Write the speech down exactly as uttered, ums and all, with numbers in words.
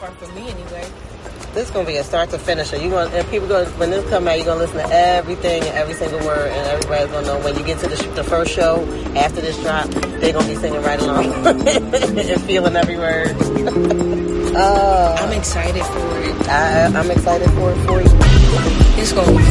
far from me anyway. This is gonna be a start to finish. You gonna and people gonna when this come out, you're gonna listen to everything and every single word, and everybody's gonna know when you get to the, the first show after this drop, they're gonna be singing right along and feeling every word. uh, I'm excited for it. I, I'm excited for it for you. It's gonna be